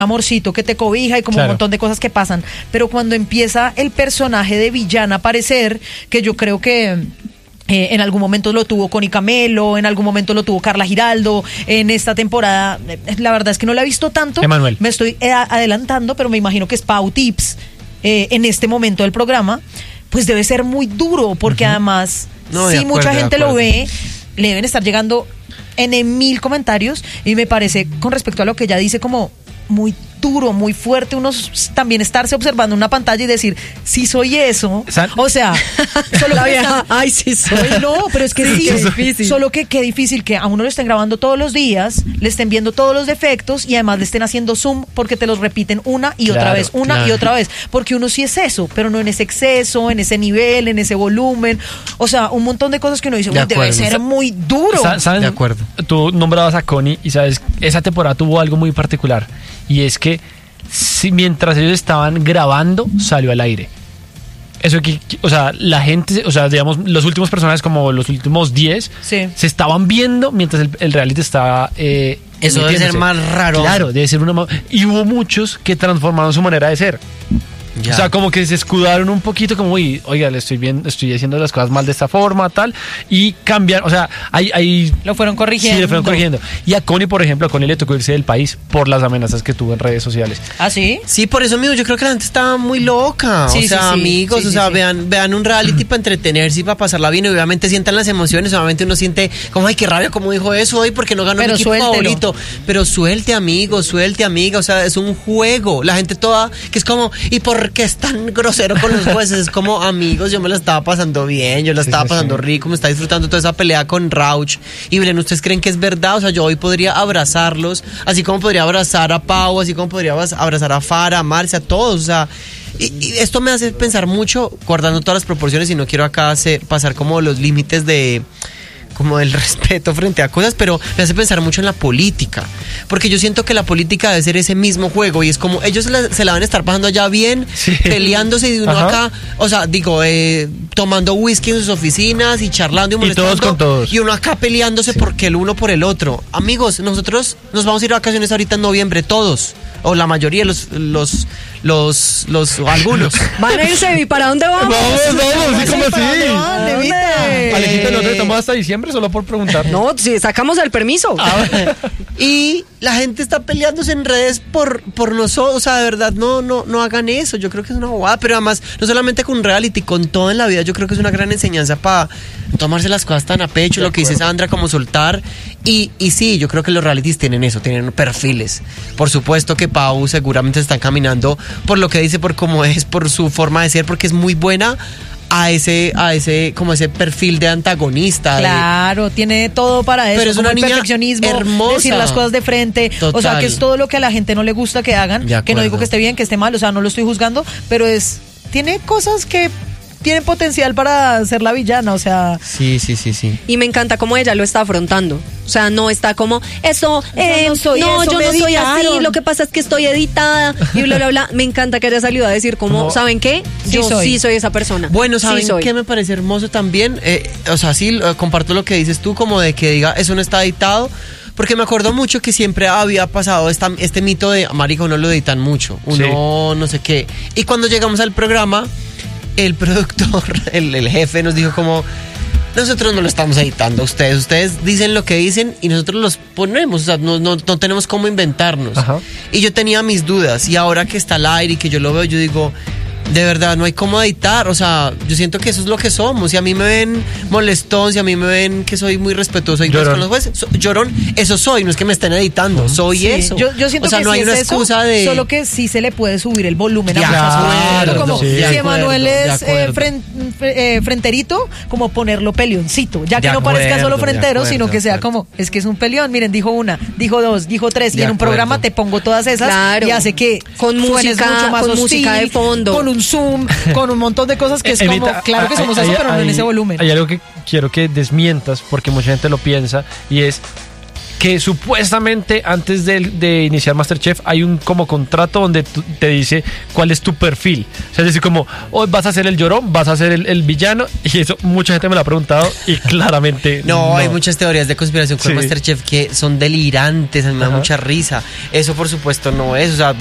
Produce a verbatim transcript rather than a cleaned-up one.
amorcito que te cobija y como Claro. un montón de cosas que pasan, pero cuando empieza el personaje de villana a aparecer, que yo creo que eh, en algún momento lo tuvo Connie Camelo, en algún momento lo tuvo Carla Giraldo, en esta temporada, eh, la verdad es que no la he visto tanto, Emanuel. me estoy eh, adelantando, pero me imagino que es Pau Tips eh, en este momento del programa, pues debe ser muy duro, porque uh-huh. además, no, si acuerdo, mucha gente lo ve, le deben estar llegando en mil comentarios, y me parece, con respecto a lo que ella dice, como muy duro, muy fuerte, uno también estarse observando una pantalla y decir, sí soy eso, o sea, solo la que vieja, están, ay sí soy, no, pero es que sí, sí, es difícil. Solo que qué difícil que a uno lo estén grabando todos los días, le estén viendo todos los defectos y además le estén haciendo zoom porque te los repiten una y Claro, otra vez, una claro. y otra vez, porque uno sí es eso, pero no en ese exceso, en ese nivel, en ese volumen, o sea, un montón de cosas que uno dice, De uy, debe acuerdo. ser muy duro. Sa- ¿saben? De acuerdo. Tú nombrabas a Connie y sabes, esa temporada tuvo algo muy particular, y es que si, mientras ellos estaban grabando, salió al aire. Eso que, o sea, la gente, o sea, digamos, los últimos personajes, como los últimos diez, Sí. se estaban viendo mientras el, el reality estaba eh, Eso debe ser emitiéndose. más raro. Claro, debe ser una... ma- Y hubo muchos que transformaron su manera de ser. Ya. O sea, como que se escudaron un poquito, como, uy, oiga, le estoy viendo, estoy haciendo las cosas mal de esta forma, tal, y cambiar, o sea, hay... hay Lo fueron corrigiendo. Sí, le fueron corrigiendo. Y a Connie, por ejemplo, a Connie le tocó irse del país por las amenazas que tuvo en redes sociales. ¿Ah, sí? Sí, por eso mismo yo creo que la gente está muy loca. Sí, o sea, sí, sí. amigos, Sí, o sí, sea, sí. vean, vean un reality para entretenerse y para pasarla bien. Y obviamente sientan las emociones. Obviamente uno siente como, ay, qué rabia, como dijo eso hoy, porque no ganó Pero mi equipo suéltelo. favorito. Pero suelte, amigo, suelte, amiga. O sea, es un juego. La gente toda, que es como, ¿y por qué es tan grosero con los jueces? Es como, amigos, yo me la estaba pasando bien, yo la Sí, estaba sí, pasando sí. rico, me estaba disfrutando toda esa pelea con Rauch. Y Belén, ¿ustedes creen que es verdad? O sea, yo hoy podría abrazarlos, así como podría abrazar a Pau, así como podría abraz- abrazar a Farah, a Marcia, a todos, o sea... Y, y esto me hace pensar mucho, guardando todas las proporciones, y no quiero acá hacer- pasar como los límites de... como del respeto frente a cosas, pero me hace pensar mucho en la política, porque yo siento que la política debe ser ese mismo juego, y es como ellos la- se la van a estar pasando allá bien, Sí. peleándose, y uno Ajá. acá, o sea, digo, eh, tomando whisky en sus oficinas y charlando y Y molestando, todos con todos. y uno acá peleándose porque el uno por el otro. Amigos, nosotros nos vamos a ir a vacaciones ahorita en noviembre, todos, o la mayoría, los, los, los, los, o algunos. Van a irse, ¿y para dónde vamos? Vamos, vamos, ¿sí, cómo ¿Para dónde así? van, ¿A Evita? dónde? Alejito, nosotros estamos hasta diciembre solo por preguntar. No, si sacamos el permiso. Y la gente está peleándose en redes por, por nosotros, o sea, de verdad, no, no, no hagan eso, yo creo que es una bobada, pero además, no solamente con reality, con todo en la vida, yo creo que es una gran enseñanza para tomarse las cosas tan a pecho, De lo que dice acuerdo. Sandra, como soltar, y, y sí, yo creo que los realities tienen eso, tienen perfiles, por supuesto que Pau seguramente están caminando por lo que dice, por cómo es, por su forma de ser, porque es muy buena a ese, a ese, como ese perfil de antagonista, de- Claro, tiene todo para eso. Pero es como una el niña perfeccionismo, hermosa. decir las cosas de frente. O sea, Total. que es todo lo que a la gente no le gusta que hagan. De Que no digo acuerdo. que esté bien, que esté mal, o sea, no lo estoy juzgando, pero es tiene cosas que tienen potencial para ser la villana, o sea... Sí, sí, sí, sí. Y me encanta cómo ella lo está afrontando. O sea, no está como, eso, eh, no no, soy no eso, yo me no soy así, editaron. lo que pasa es que estoy editada y bla, bla, bla. Me encanta que haya salido a decir como, Como- ¿saben qué? Sí Yo soy. sí soy esa persona. Bueno, Sí ¿saben soy. qué me parece hermoso también? Eh, o sea, sí, eh, comparto lo que dices tú, como de que diga, eso no está editado, porque me acuerdo mucho que siempre había pasado esta, este mito de, marico, no lo editan mucho, uno no sé qué. Y cuando llegamos al programa, el productor, el, el jefe nos dijo como... Nosotros no lo estamos editando a ustedes. Ustedes dicen lo que dicen y nosotros los ponemos. O sea, no, no, no tenemos cómo inventarnos. Ajá. Y yo tenía mis dudas. Y ahora que está al aire y que yo lo veo, yo digo... De verdad, no hay cómo editar. O sea, yo siento que eso es lo que somos. Si a mí me ven molestón, si a mí me ven que soy muy respetuoso y pues Llorón. con los jueces, so- llorón, eso soy. No es que me estén editando. Soy Sí, eso. Yo, yo siento o sea, que no sí hay es una eso, excusa de... solo que sí se le puede subir el volumen De a muchas acuerdo, cosas. Como sí. si de Emanuel acuerdo, de es eh, acuerdo. fren- eh, frenterito, como ponerlo pelioncito, ya que De no parezca acuerdo, solo de frentero, acuerdo, sino de que sea acuerdo. como, es que es un peleón, miren, dijo una, dijo dos, dijo tres, y De en un acuerdo. programa te pongo todas esas Claro. y hace que Con suenes música- mucho más con hostil, música de fondo. con un zoom, con un montón de cosas que es como, Evita, claro que hay- somos hay- eso, pero no en hay- ese volumen. Hay algo que quiero que desmientas, porque mucha gente lo piensa, y es que supuestamente antes de, de iniciar MasterChef hay un como contrato donde tu- te dice cuál es tu perfil. O sea, es decir, como, hoy vas a ser el llorón, vas a ser el, el villano, y eso mucha gente me lo ha preguntado y claramente No, no. hay muchas teorías de conspiración con Sí. Masterchef que son delirantes, a mí me da Ajá. mucha risa. Eso por supuesto no es, o sea,